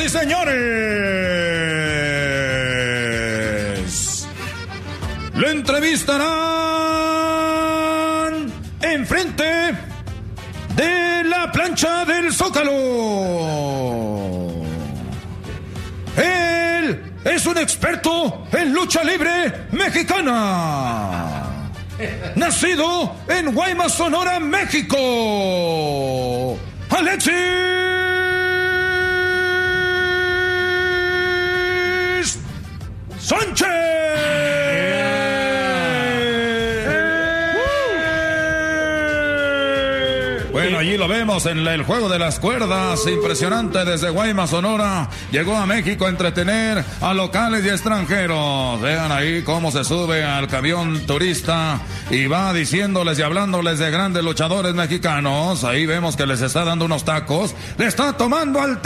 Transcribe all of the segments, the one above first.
y señores, le entrevistarán enfrente de la plancha del Zócalo. Él es un experto en lucha libre mexicana. Nacido en Guaymas, Sonora, México. Alexis Sánchez. Bueno, allí lo vemos en el juego de las cuerdas, impresionante desde Guaymas, Sonora. Llegó a México a entretener a locales y extranjeros. Vean ahí cómo se sube al camión turista y va diciéndoles y hablándoles de grandes luchadores mexicanos. Ahí vemos que les está dando unos tacos. ¡Le está tomando al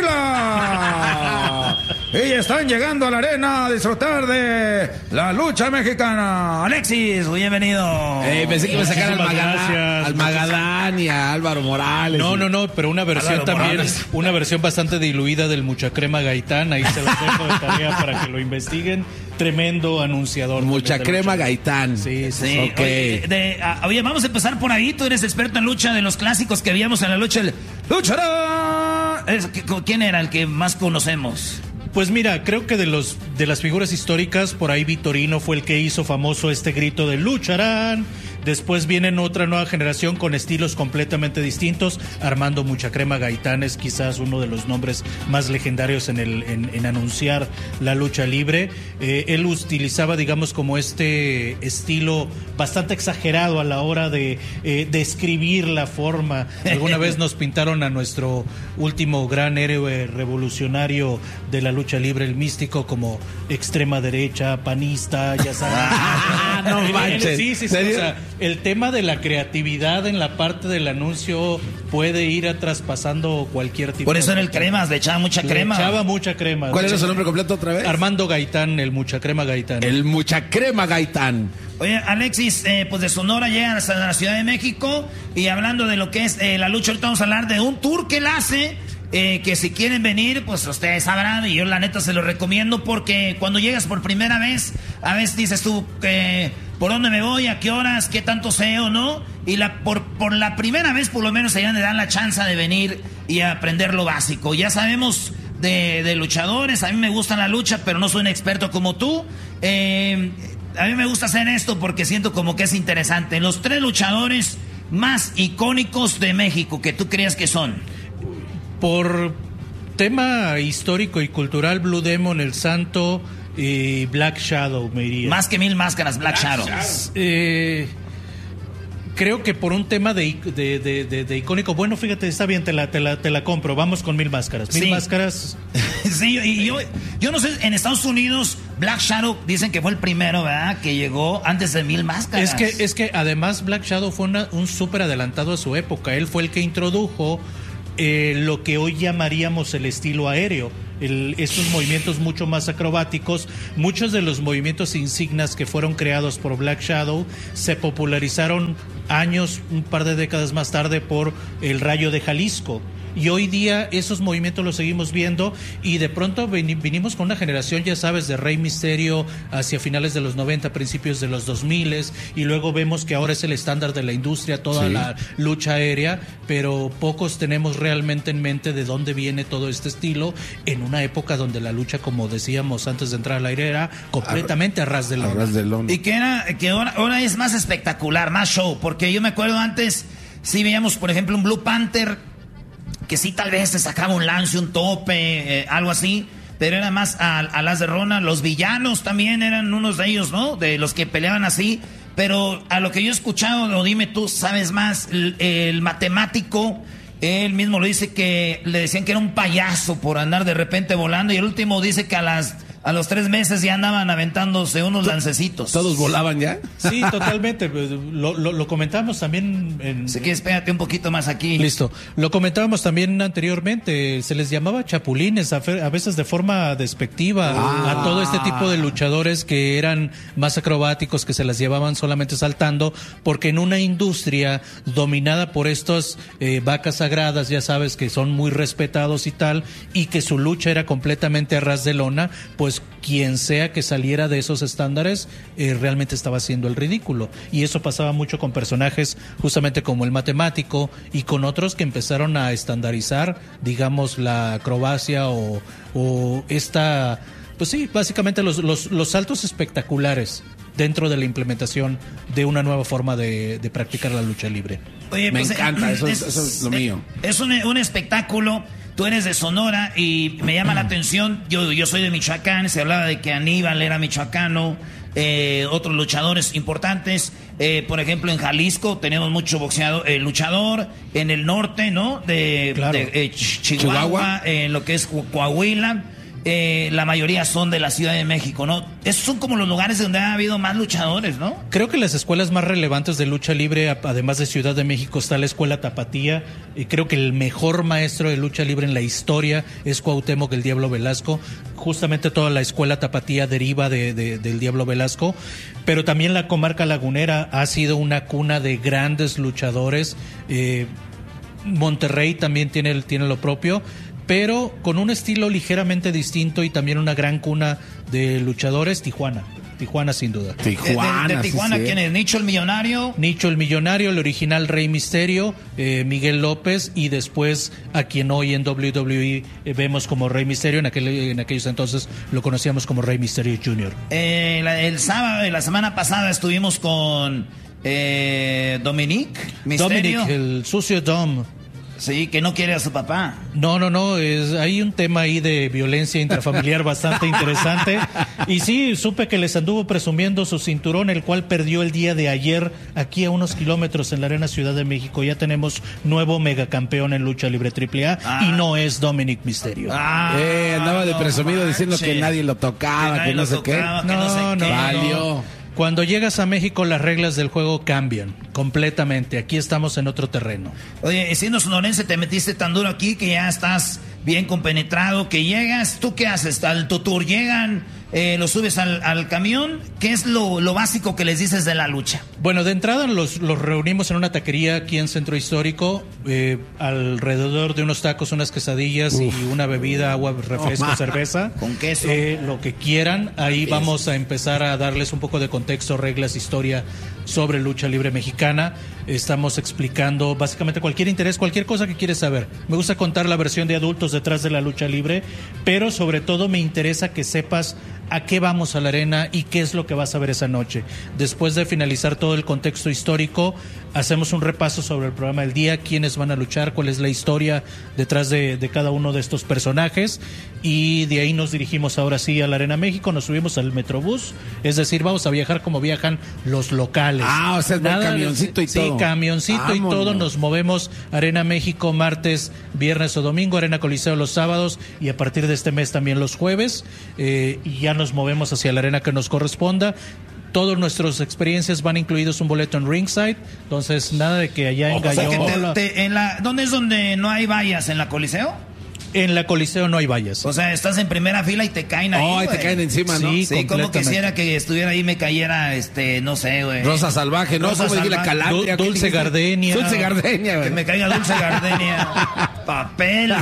tequila! Y están llegando a la arena a disfrutar de la lucha mexicana. Alexis, bienvenido. Pensé que iba a sacar al Magadán y a Álvaro Morales. No, pero una versión Álvaro también, Morales. Una versión bastante diluida del Muchacrema Gaitán. Ahí se los dejo de tarea para que lo investiguen. Tremendo anunciador. Muchacrema Gaitán. Sí. Okay. Oye, vamos a empezar por ahí. Tú eres experto en lucha, de los clásicos que veíamos en la lucha. ¡Luchará! ¿Quién era el que más conocemos? Pues mira, creo que de las figuras históricas, por ahí Vitorino fue el que hizo famoso este grito de lucharán. Después viene otra nueva generación con estilos completamente distintos. Armando Muchacrema Gaitán es quizás uno de los nombres más legendarios en anunciar la lucha libre. Él utilizaba, digamos, como este estilo bastante exagerado a la hora de describir la forma. Alguna vez nos pintaron a nuestro último gran héroe revolucionario de la lucha libre, el Místico, como extrema derecha, panista, ya sabes. No manches. Sí. O sea, el tema de la creatividad en la parte del anuncio puede ir traspasando cualquier tipo. Por eso en el Cremas le echaba mucha crema. ¿Cuál era su nombre completo otra vez? Armando Gaitán, el Muchacrema Gaitán. El Muchacrema Gaitán. Oye, Alexis, pues de Sonora llegan hasta la Ciudad de México y hablando de lo que es la lucha, ahorita vamos a hablar de un tour que él hace. Que si quieren venir, pues ustedes sabrán, y yo la neta se lo recomiendo porque cuando llegas por primera vez, a veces dices tú, ¿por dónde me voy? ¿A qué horas? ¿Qué tanto sé o no? Y por la primera vez, por lo menos, allá le dan la chance de venir y aprender lo básico. Ya sabemos de luchadores, a mí me gusta la lucha, pero no soy un experto como tú. A mí me gusta hacer esto porque siento como que es interesante. Los 3 luchadores más icónicos de México que tú creas que son. Por tema histórico y cultural, Blue Demon, El Santo y Black Shadow, me iría. Más que 1000 máscaras, Black Shadow. Creo que por un tema de icónico. Bueno, fíjate, está bien, te la compro. Vamos con 1000 máscaras. 1000 máscaras. Sí, y yo no sé, en Estados Unidos, Black Shadow dicen que fue el primero, ¿verdad? Que llegó antes de 1000 máscaras. Es que además Black Shadow fue un súper adelantado a su época. Él fue el que introdujo lo que hoy llamaríamos el estilo aéreo, estos movimientos mucho más acrobáticos. Muchos de los movimientos insignias que fueron creados por Black Shadow se popularizaron un par de décadas más tarde por el Rayo de Jalisco. Y hoy día esos movimientos los seguimos viendo y de pronto vinimos con una generación, ya sabes, de Rey Misterio hacia finales de los 90, principios de los 2000 y luego vemos que ahora es el estándar de la industria, toda la lucha aérea, pero pocos tenemos realmente en mente de dónde viene todo este estilo en una época donde la lucha, como decíamos antes de entrar al aire, era completamente a ras de lona. Y que ahora es más espectacular, más show, porque yo me acuerdo antes, sí veíamos por ejemplo un Blue Panther que sí tal vez se sacaba un lance, un tope, algo así, pero era más a las de Rona. Los villanos también eran unos de ellos, ¿no? De los que peleaban así, pero a lo que yo he escuchado, o dime tú, sabes más, el matemático, él mismo lo dice que le decían que era un payaso por andar de repente volando, y el último dice que a las a los 3 meses ya andaban aventándose unos lancecitos. ¿Todos volaban ya? Sí, totalmente. Lo comentábamos también. Si quieres, pégate un poquito más aquí. Listo. Lo comentábamos también anteriormente. Se les llamaba chapulines, a veces de forma despectiva, a todo este tipo de luchadores que eran más acrobáticos, que se las llevaban solamente saltando, porque en una industria dominada por estas vacas sagradas, ya sabes, que son muy respetados y tal, y que su lucha era completamente a ras de lona, pues quien sea que saliera de esos estándares realmente estaba haciendo el ridículo. Y eso pasaba mucho con personajes justamente como el matemático y con otros que empezaron a estandarizar, digamos, la acrobacia o esta, pues sí, básicamente los saltos espectaculares dentro de la implementación de una nueva forma de practicar la lucha libre. Oye, me pues, encanta, eso es lo mío. Es un espectáculo. Tú eres de Sonora y me llama la atención. Yo soy de Michoacán. Se hablaba de que Aníbal era michoacano. Otros luchadores importantes. Por ejemplo, en Jalisco tenemos mucho luchador. En el norte, ¿no? De Chihuahua, en lo que es Coahuila. La mayoría son de la Ciudad de México, ¿no? Esos son como los lugares donde ha habido más luchadores, ¿no? Creo que las escuelas más relevantes de lucha libre, además de Ciudad de México, está la Escuela Tapatía, y creo que el mejor maestro de lucha libre en la historia es Cuauhtémoc el Diablo Velasco. Justamente toda la Escuela Tapatía deriva del Diablo Velasco, pero también la comarca lagunera ha sido una cuna de grandes luchadores. Monterrey también tiene lo propio, pero con un estilo ligeramente distinto y también una gran cuna de luchadores. Tijuana sin duda. Tijuana, de Tijuana, sí. ¿Quién es? ¿Nicho el Millonario? Nicho el Millonario, el original Rey Misterio, Miguel López, y después a quien hoy en WWE vemos como Rey Misterio, en aquellos entonces lo conocíamos como Rey Misterio Jr. El sábado, la semana pasada estuvimos con Dominic Misterio. Dominic, el sucio Dom. Sí, que no quiere a su papá. No, hay un tema ahí de violencia intrafamiliar bastante interesante. Y sí, supe que les anduvo presumiendo su cinturón, el cual perdió el día de ayer aquí a unos kilómetros en la Arena Ciudad de México. Ya tenemos nuevo megacampeón en lucha libre AAA y no es Dominic Mysterio. Andaba de presumido diciendo que nadie lo tocaba, que no sé qué. No. Valió. Cuando llegas a México, las reglas del juego cambian completamente. Aquí estamos en otro terreno. Oye, siendo sonorense, te metiste tan duro aquí que ya estás bien compenetrado, que llegas. ¿Tú qué haces? Al tu tour llegan, lo subes al camión. ¿Qué es lo básico que les dices de la lucha? Bueno, de entrada los reunimos en una taquería aquí en Centro Histórico, alrededor de unos tacos, unas quesadillas y una bebida, agua, refresco, cerveza. Con queso. Lo que quieran. Ahí vamos a empezar a darles un poco de contexto, reglas, historia sobre lucha libre mexicana. Estamos explicando básicamente cualquier interés, cualquier cosa que quieres saber. Me gusta contar la versión de adultos detrás de la lucha libre, pero sobre todo me interesa que sepas a qué vamos a la arena y qué es lo que vas a ver esa noche. Después de finalizar todo el contexto histórico, hacemos un repaso sobre el programa del día, quiénes van a luchar, cuál es la historia detrás de cada uno de estos personajes, y de ahí nos dirigimos ahora sí a la Arena México, nos subimos al Metrobús, es decir, vamos a viajar como viajan los locales. O sea, camioncito y todo. Sí, camioncito y todo, nos movemos Arena México martes, viernes o domingo, Arena Coliseo los sábados y a partir de este mes también los jueves, y ya nos movemos hacia la arena que nos corresponda. Todas nuestras experiencias van incluidos un boleto en ringside, entonces nada de que allá en Gallola. ¿Dónde es donde no hay vallas? ¿En la Coliseo? En la Coliseo no hay vallas. O sea, estás en primera fila y te caen ahí, te caen encima, ¿no? Sí, como quisiera que estuviera ahí, me cayera, no sé, güey. Rosa Salvaje, ¿no? Rosa Salvaje. La Calandria, Dulce Gardenia. Dulce Gardenia, güey. Que me caiga Dulce Gardenia. Papel.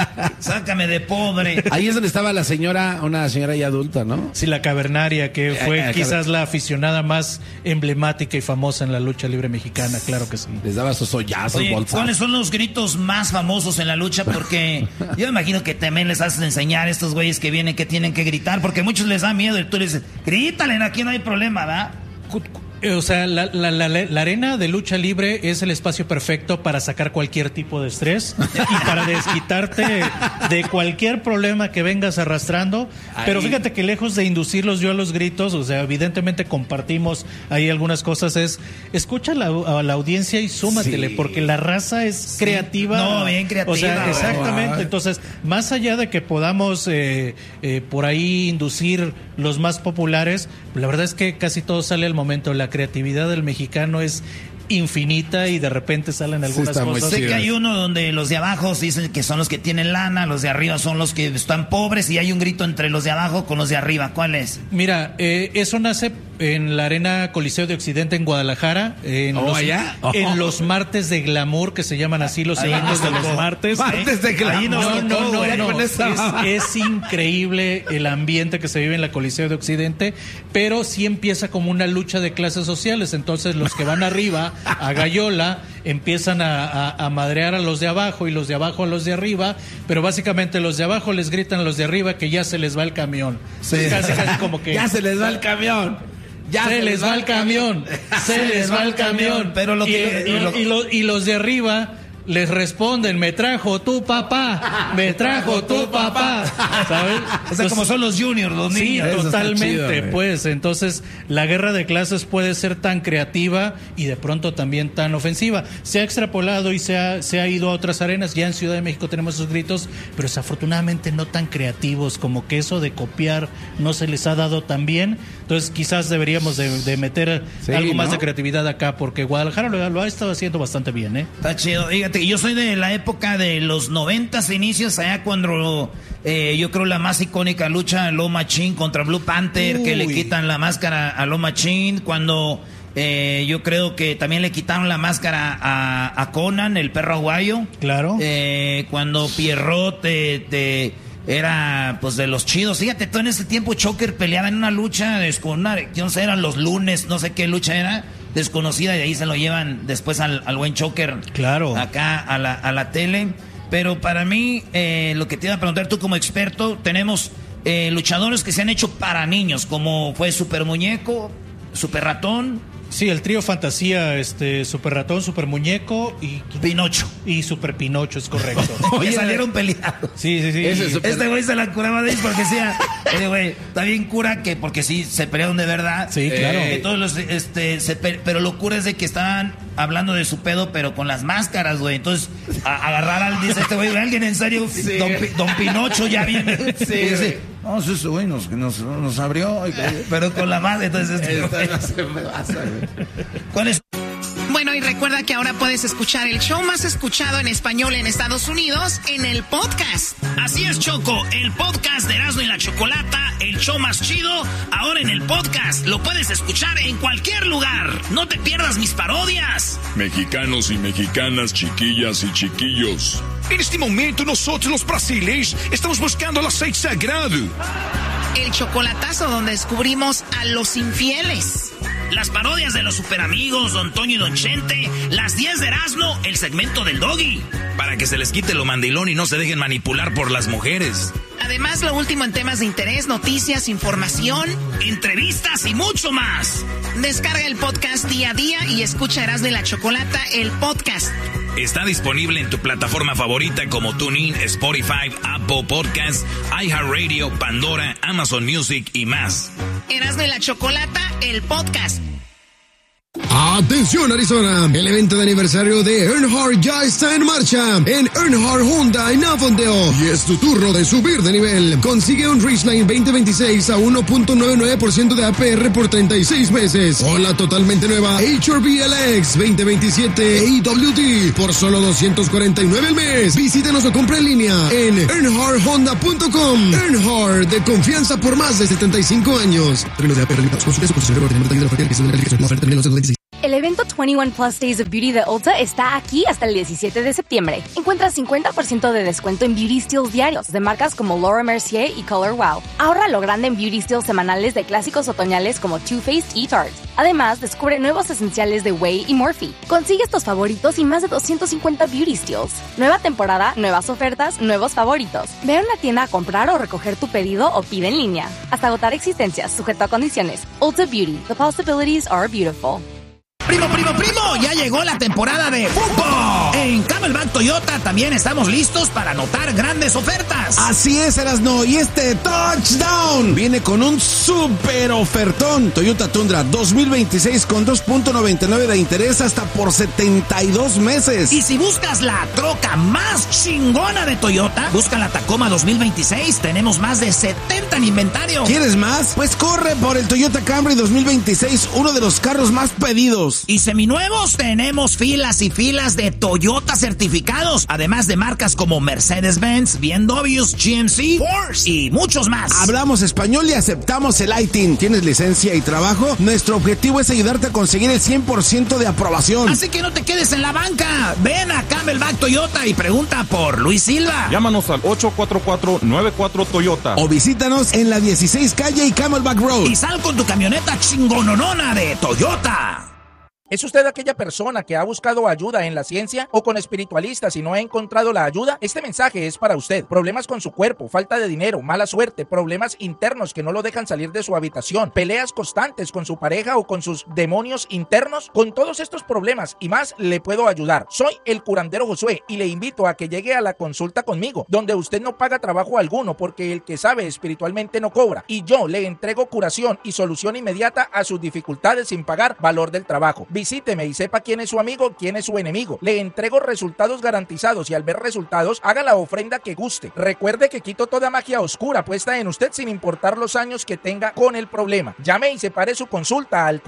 Sácame de pobre. Ahí es donde estaba una señora ya adulta, ¿no? Sí, la Cavernaria, que fue quizás la aficionada más emblemática y famosa en la lucha libre mexicana, claro que sí. Les daba sus hoyazos, bolsas. ¿Cuáles son los gritos más famosos en la lucha? Porque yo me imagino que también les haces enseñar a estos güeyes que vienen que tienen que gritar, porque muchos les da miedo y tú les dices, grítale, aquí no hay problema, ¿verdad? O sea, la arena de lucha libre es el espacio perfecto para sacar cualquier tipo de estrés y para desquitarte de cualquier problema que vengas arrastrando. Pero fíjate que lejos de inducirlos yo a los gritos, o sea, evidentemente compartimos ahí algunas cosas, escucha a la audiencia y súmatele, porque la raza es creativa. No, bien creativa. O sea, exactamente. Entonces, más allá de que podamos por ahí inducir los más populares, la verdad es que casi todo sale al momento. La creatividad del mexicano es infinita y de repente salen algunas cosas. Sé que hay uno donde los de abajo dicen que son los que tienen lana, los de arriba son los que están pobres y hay un grito entre los de abajo con los de arriba. ¿Cuál es? Mira, eso nace en la Arena Coliseo de Occidente en Guadalajara, en los martes de glamour, que se llaman así los eventos de los martes. Martes de glamour. No. Es increíble el ambiente que se vive en la Coliseo de Occidente, pero sí empieza como una lucha de clases sociales. Entonces los que van arriba a Gallola empiezan a madrear a los de abajo y los de abajo a los de arriba, pero básicamente los de abajo les gritan a los de arriba que ya se les va el camión. Sí. Casi como que ya se les va el camión. Ya se les va el camión. Se les va el camión. Pero y los de arriba les responden, me trajo tu papá, me trajo tu papá, ¿sabes? O sea, como son los juniors, los niños. Sí, totalmente, chido, pues. Entonces, la guerra de clases puede ser tan creativa y de pronto también tan ofensiva. Se ha extrapolado y se ha ido a otras arenas. Ya en Ciudad de México tenemos esos gritos, pero desafortunadamente no tan creativos, como que eso de copiar no se les ha dado tan bien. Entonces, quizás deberíamos de meter algo más de creatividad acá, porque Guadalajara lo ha estado haciendo bastante bien, ¿eh? Está chido. Fíjate, yo soy de la época de los 90s, inicios, allá cuando yo creo la más icónica lucha, Low Machine contra Blue Panther, que le quitan la máscara a Low Machine, cuando yo creo que también le quitaron la máscara a Conan, el perro aguayo. Claro. Cuando Pierrot era pues de los chidos. Fíjate, todo en ese tiempo Choker peleaba en una lucha con yo no sé, eran los lunes, no sé qué lucha era, desconocida, y ahí se lo llevan después al buen Choker. Claro. Acá a la tele. Pero para mí, lo que te iba a preguntar tú como experto, tenemos luchadores que se han hecho para niños, como fue Super Muñeco, Super Ratón. Sí, el trío Fantasía, Super Ratón, Super Muñeco y Pinocho. Y Super Pinocho, es correcto. Oye, salieron peleados. Sí. Este güey se la curaba de ellos porque decía, güey, está bien cura que porque sí se pelearon de verdad. Sí, claro. Todos los, pero lo cura es de que estaban hablando de su pedo, pero con las máscaras, güey. Entonces, agarrar al, dice este güey, alguien en serio, sí. Don Pinocho ya viene. Sí. No, ese güey nos abrió, pero con la madre, entonces... ¿Cuál es? Bueno, y recuerda que ahora puedes escuchar el show más escuchado en español en Estados Unidos en el podcast. Así es, Choco, el podcast de Erasmo y la Chocolata, el show más chido, ahora en el podcast. Lo puedes escuchar en cualquier lugar. No te pierdas mis parodias. Mexicanos y mexicanas, chiquillas y chiquillos. En este momento nosotros los brasileños estamos buscando el aceite sagrado. El chocolatazo donde descubrimos a los infieles. Las parodias de los superamigos, Don Toño y Don Chente, las 10 de Erasmo, el segmento del Doggy. Para que se les quite lo mandilón y no se dejen manipular por las mujeres. Además, lo último en temas de interés, noticias, información, entrevistas y mucho más. Descarga el podcast día a día y escucha Erasmo y la Chocolata, el podcast. Está disponible en tu plataforma favorita como TuneIn, Spotify, Apple Podcasts, iHeartRadio, Pandora, Amazon Music y más. Erasmo y la Chocolata, el podcast. Atención Arizona, el evento de aniversario de Earnhardt ya está en marcha en Earnhardt Honda en Avondale y es tu turno de subir de nivel. Consigue un Ridgeline 2026 a 1.99% de APR por 36 meses o la totalmente nueva HRV LX 2027 EWD por solo $249 al mes. Visítanos o compra en línea en EarnhardtHonda.com. Earnhardt, de confianza por más de 75 años. Términos de APR limitados. Consulte su posición de la oferta de la que se la oferta termina en 2026. El evento 21 Plus Days of Beauty de Ulta está aquí hasta el 17 de septiembre. Encuentra 50% de descuento en beauty steals diarios de marcas como Laura Mercier y Color Wow. Ahorra lo grande en beauty steals semanales de clásicos otoñales como Too Faced y Tarte. Además, descubre nuevos esenciales de Way y Morphe. Consigue estos favoritos y más de 250 beauty steals. Nueva temporada, nuevas ofertas, nuevos favoritos. Ve a una tienda a comprar o recoger tu pedido o pide en línea. Hasta agotar existencias, sujeto a condiciones. Ulta Beauty. The possibilities are beautiful. Primo, ya llegó la temporada de fútbol. En Camelback Toyota también estamos listos para anotar grandes ofertas. Así es, Erasno, y este touchdown viene con un super ofertón. Toyota Tundra 2026 con 2.99 de interés hasta por 72 meses. Y si buscas la troca más chingona de Toyota, busca la Tacoma 2026. Tenemos más de 70 en inventario. ¿Quieres más? Pues corre por el Toyota Camry 2026, uno de los carros más pedidos. Y seminuevos, tenemos filas y filas de Toyota certificados, además de marcas como Mercedes-Benz, BMW, GMC, Porsche y muchos más. Hablamos español y aceptamos el ITIN. ¿Tienes licencia y trabajo? Nuestro objetivo es ayudarte a conseguir el 100% de aprobación. Así que no te quedes en la banca. Ven a Camelback Toyota y pregunta por Luis Silva. Llámanos al 844-94 Toyota. O visítanos en la 16 calle y Camelback Road. Y sal con tu camioneta chingononona de Toyota. ¿Es usted aquella persona que ha buscado ayuda en la ciencia o con espiritualistas y no ha encontrado la ayuda? Este mensaje es para usted. Problemas con su cuerpo, falta de dinero, mala suerte, problemas internos que no lo dejan salir de su habitación, peleas constantes con su pareja o con sus demonios internos. Con todos estos problemas y más le puedo ayudar. Soy el curandero Josué y le invito a que llegue a la consulta conmigo, donde usted no paga trabajo alguno porque el que sabe espiritualmente no cobra. Y yo le entrego curación y solución inmediata a sus dificultades sin pagar valor del trabajo. Visíteme y sepa quién es su amigo, quién es su enemigo. Le entrego resultados garantizados y al ver resultados, haga la ofrenda que guste. Recuerde que quito toda magia oscura puesta en usted sin importar los años que tenga con el problema. Llame y separe su consulta al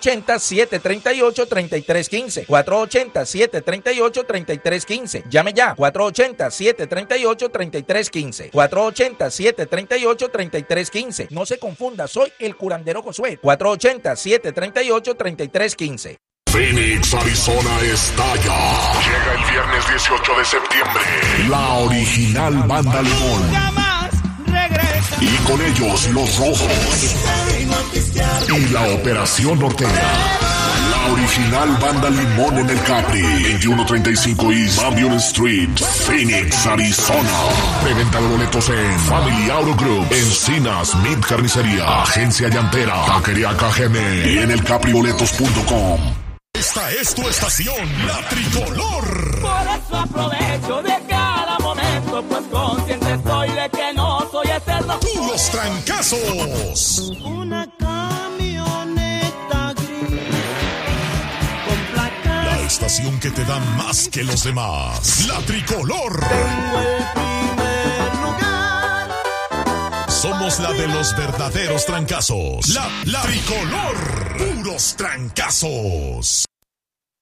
480-738-3315. 480-738-3315. Llame ya. 480-738-3315. 480-738-3315. No se confunda, soy el curandero Josué. 480-738-3315. Phoenix, Arizona estalla. Llega el viernes 18 de septiembre. La original Banda Limón. Y con ellos los Rojos. Y la Operación Norteña. La original Banda Limón en el Capri. 2135 East Mambion Street, Phoenix, Arizona. Preventa de boletos en Family Auto Group, Encinas, Mid Carnicería, Agencia Llantera, Taquería KGM y en elcapriboletos.com. Esta es tu estación, La Tricolor. Por eso aprovecho de cada momento, pues consciente estoy de que no soy eterno. Puros trancazos. Una camioneta gris con placas. La estación que te da más que los demás. La Tricolor. Tengo el primer lugar. Somos la de los verdaderos trancazos. La Tricolor. Puros trancazos.